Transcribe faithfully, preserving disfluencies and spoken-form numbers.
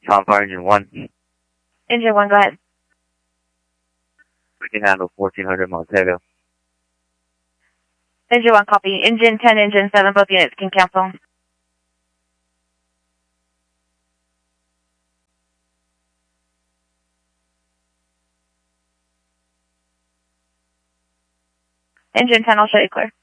Comfire engine one. Engine one, go ahead. We can handle fourteen hundred Montego. Engine one, copy. Engine ten, engine seven, both units can cancel. Engine ten, I'll show you clear.